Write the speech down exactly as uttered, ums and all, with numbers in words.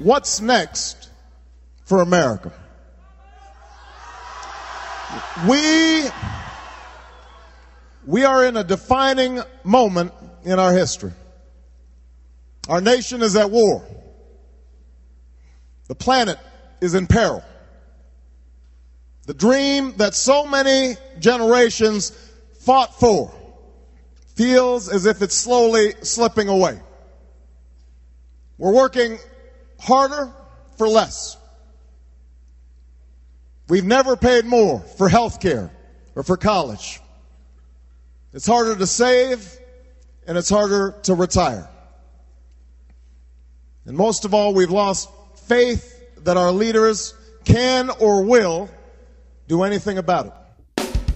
What's next for America? We, we are in a defining moment in our history. Our nation is at war. The planet is in peril. The dream that so many generations fought for feels as if it's slowly slipping away. We're working harder for less. We've never paid more for health care or for college. It's harder to save, and it's harder to retire. And most of all, we've lost faith that our leaders can or will do anything about it.